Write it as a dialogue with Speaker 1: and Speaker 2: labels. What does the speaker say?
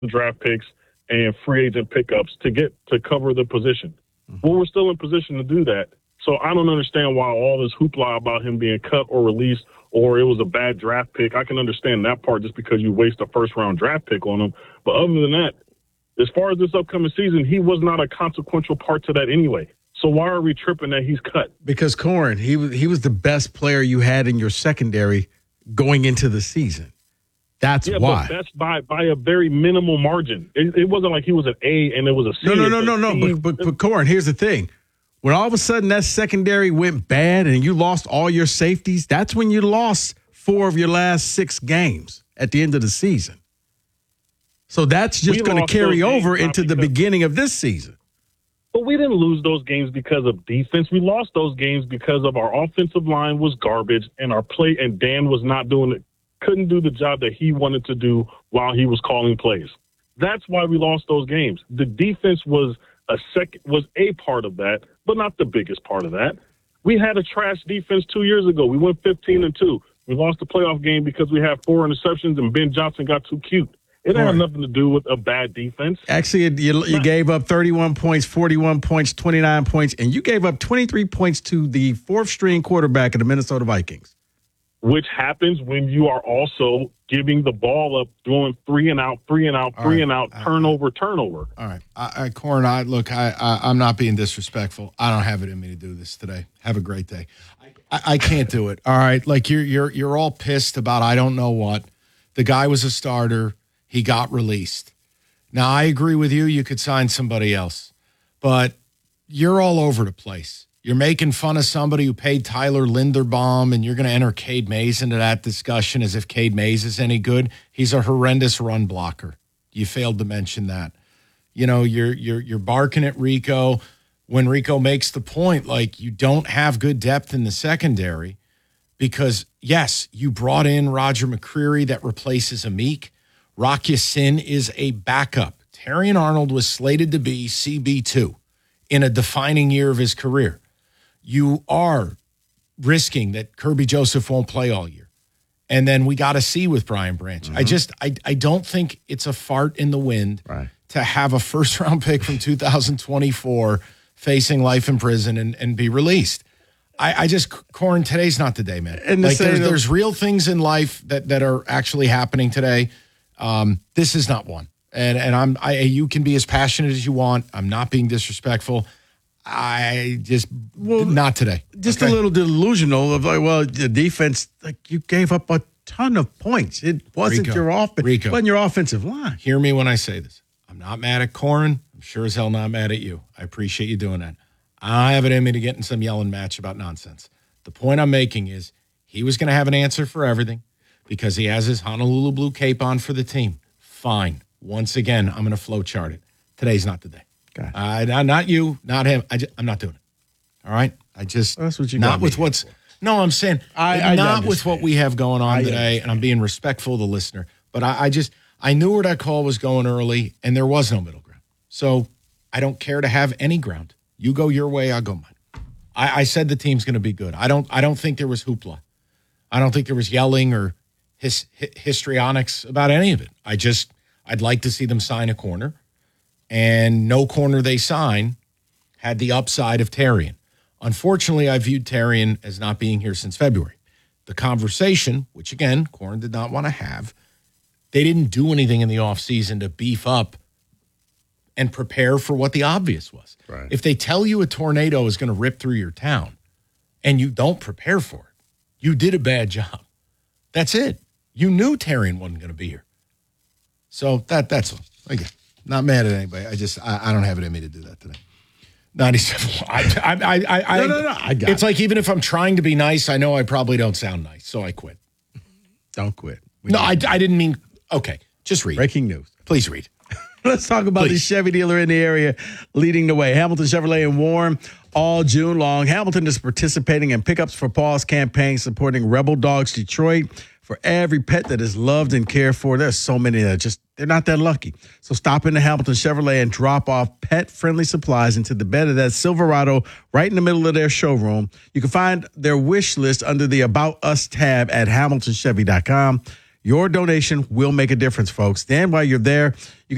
Speaker 1: draft picks and free agent pickups to cover the position. Well, we're still in position to do that. So I don't understand why all this hoopla about him being cut or released or it was a bad draft pick. I can understand that part just because you waste a first-round draft pick on him. But other than that, as far as this upcoming season, he was not a consequential part to that anyway. So why are we tripping that he's cut?
Speaker 2: Because, Corin, he was the best player you had in your secondary going into the season. That's why.
Speaker 1: But that's by a very minimal margin. It wasn't like he was an A and it was a C.
Speaker 2: No. But Corin, here's the thing. When all of a sudden that secondary went bad and you lost all your safeties, that's when you lost 4 of your last 6 games at the end of the season. So that's just going to carry over into the beginning of this season.
Speaker 1: But we didn't lose those games because of defense. We lost those games because of our offensive line was garbage and our play and Dan was not doing it. Couldn't do the job that he wanted to do while he was calling plays. That's why we lost those games. The defense was a part of that, but not the biggest part of that. We had a trash defense 2 years ago. We went 15-2. We lost the playoff game because we had 4 interceptions and Ben Johnson got too cute. It had nothing to do with a bad defense.
Speaker 2: Actually, you gave up 31 points, 41 points, 29 points, and you gave up 23 points to the 4th-string quarterback of the Minnesota Vikings.
Speaker 1: Which happens when you are also giving the ball up, throwing three and out, turnover.
Speaker 3: All right. Corin, I'm not being disrespectful. I don't have it in me to do this today. Have a great day. I can't do it. All right. Like you're all pissed about I don't know what. The guy was a starter. He got released. Now, I agree with you. You could sign somebody else. But you're all over the place. You're making fun of somebody who paid Tyler Linderbaum, and you're going to enter Cade Mays into that discussion as if Cade Mays is any good. He's a horrendous run blocker. You failed to mention that. You know, you're barking at Rico when Rico makes the point, like, you don't have good depth in the secondary because, yes, you brought in Roger McCreary that replaces Amik. Rock Ya-Sin is a backup. Terrion Arnold was slated to be CB2 in a defining year of his career. You are risking that Kirby Joseph won't play all year. And then we got to see with Brian Branch. Mm-hmm. I don't think it's a fart in the wind to have a first-round pick from 2024 facing life in prison and be released. Corin, today's not the day, man. And like there's real things in life that are actually happening today. This is not one. And you can be as passionate as you want. I'm not being disrespectful. Not today.
Speaker 2: Just a little delusional of the defense, you gave up a ton of points. It wasn't your offense. It wasn't your offensive line.
Speaker 3: Hear me when I say this. I'm not mad at Corin. I'm sure as hell not mad at you. I appreciate you doing that. I have it in me to get in some yelling match about nonsense. The point I'm making is he was going to have an answer for everything because he has his Honolulu blue cape on for the team. Fine. Once again, I'm going to flow chart it. Today's not the day. Not you, not him. I'm not doing it. All right?
Speaker 2: That's what you
Speaker 3: not
Speaker 2: got
Speaker 3: with
Speaker 2: me
Speaker 3: what's. No, I'm saying not with what we have going on today, and I'm being respectful of the listener. But I knew where that call was going early, and there was no middle ground. So I don't care to have any ground. You go your way, I'll go mine. I said the team's going to be good. I don't think there was hoopla. I don't think there was yelling or histrionics about any of it. I'd like to see them sign a corner. And no corner they sign had the upside of Terrion. Unfortunately, I viewed Terrion as not being here since February. The conversation, which, again, Corin did not want to have, they didn't do anything in the offseason to beef up and prepare for what the obvious was.
Speaker 2: Right.
Speaker 3: If they tell you a tornado is going to rip through your town and you don't prepare for it, you did a bad job. That's it. You knew Terrion wasn't going to be here. So that's all. Again. Not mad at anybody. I don't have it in me to do that today. 97. I got it's it. Like even if I'm trying to be nice, I know I probably don't sound nice, so I quit.
Speaker 2: Don't quit.
Speaker 3: I didn't mean. Okay, just read.
Speaker 2: Breaking news.
Speaker 3: Please read.
Speaker 2: Let's talk about the Chevy dealer in the area leading the way. Hamilton Chevrolet in Warren all June long. Hamilton is participating in Pickups for Paws campaign supporting Rebel Dogs Detroit. For every pet that is loved and cared for, there's so many that they're not that lucky. So stop into Hamilton Chevrolet and drop off pet-friendly supplies into the bed of that Silverado right in the middle of their showroom. You can find their wish list under the About Us tab at HamiltonChevy.com. Your donation will make a difference, folks. Then while you're there, you can